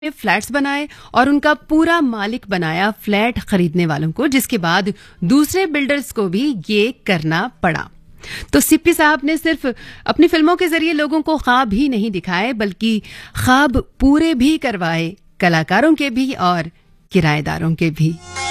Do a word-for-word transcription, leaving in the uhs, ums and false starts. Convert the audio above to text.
में फ्लैट्स बनाए और उनका पूरा मालिक बनाया फ्लैट खरीदने वालों को, जिसके बाद दूसरे बिल्डर्स को भी ये करना पड़ा। तो सिप्पी साहब ने सिर्फ अपनी फिल्मों के जरिए लोगों को ख्वाब ही नहीं दिखाए, बल्कि ख्वाब पूरे भी करवाए, कलाकारों के भी और किराएदारों के भी।